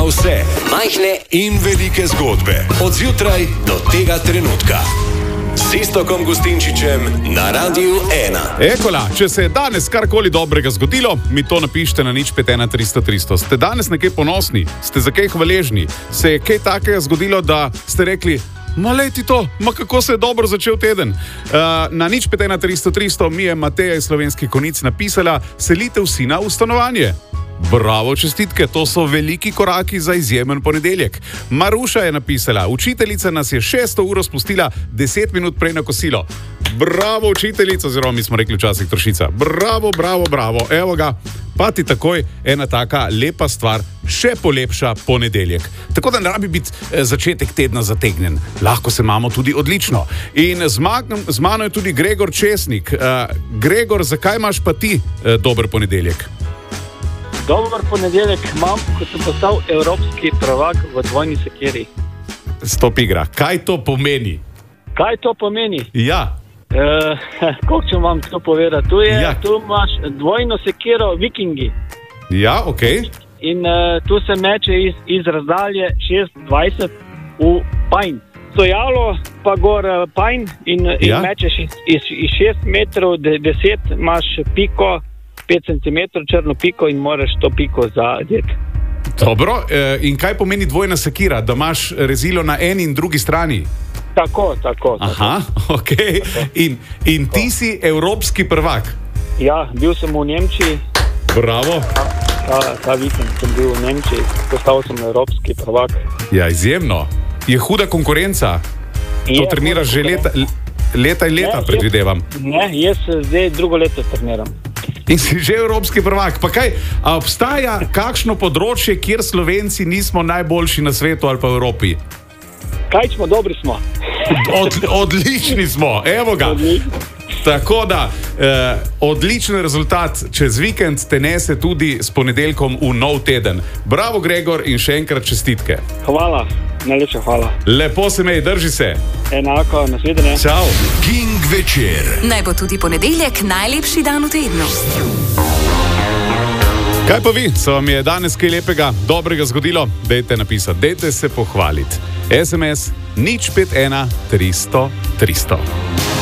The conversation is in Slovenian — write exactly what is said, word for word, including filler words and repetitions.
vse, majhne in velike zgodbe. Od zjutraj do tega trenutka. S Iztokom Gustinčičem na Radiu ena. Ekola, če se je danes karkoli dobrega zgodilo, mi to napišite na nič pet ena tristo tristo. Ste danes nekaj ponosni? Ste za kaj hvaležni? Se je kaj takega zgodilo, da ste rekli, ma lej ti to, ma kako se je dobro začel teden? Uh, na nič pet ena tristo tristo mi je Mateja iz Slovenskih Konjic napisala, selitev sina v stanovanje. Bravo, čestitke, to so veliki koraki za izjemen ponedeljek. Maruša je napisala, učiteljica nas je šesto uro spustila deset minut prej na kosilo. Bravo, učiteljica, oziroma mi smo rekli včasih trošica. Bravo, bravo, bravo, evo ga, pa ti takoj ena taka lepa stvar še polepša ponedeljek. Tako da ne rabi biti začetek tedna zategnjen. Lahko se imamo tudi odlično. In z, mag- z mano je tudi Gregor Česnik. Uh, Gregor, zakaj imaš pa ti uh, dober ponedeljek? Dober ponedeljek imam, ko sem postal evropski prvak v dvojni sekiri. Stop igra. Kaj to pomeni? Kaj to pomeni? Ja. Uh, Kako ću vam to povedati? Tu, je, Ja. tu imaš dvojno sekiro vikingi Ja, okej. Okay. in uh, tu se meče iz, iz razdalje šest dvajset v pajn. Stojalo pa gor uh, pajn in, in Ja. mečeš iz, iz, iz šest metrov de, deset, imaš piko, pet centimetrov črno piko in moraš to piko zadeti. Dobro, e, in kaj pomeni dvojna sekira? Da imaš rezilo na eni in drugi strani? Tako, tako. Aha, okej. Okay. In, in ti si evropski prvak? Ja, bil sem v Nemčiji, Bravo. ta, ta vikend sem bil v Nemčiji, postal sem evropski prvak. Ja, izjemno. Je huda konkurenca? To Je treniraš že huda leta, leta in leta, Ne, predvidevam. Ne, jaz zdaj drugo leto treniram. In si že evropski prvak. Pa kaj, a obstaja kakšno področje, kjer Slovenci nismo najboljši na svetu ali pa v Evropi? Kaj smo, dobri smo. Od, odlični smo, evo ga. Tako da, eh, odličen rezultat čez vikend te nese tudi s ponedeljkom v nov teden. Bravo, Gregor, in še enkrat čestitke. Hvala, najlepša hvala. Lepo se mej, drži se. Enako, nasvidenje. Čau. King večer. Naj bo tudi ponedeljek najlepši dan v tednu. Kaj pa vi, se vam je danes kaj lepega, dobrega zgodilo? Dejte napisati, dejte se pohvaliti. es em es nič pet ena tristo tristo.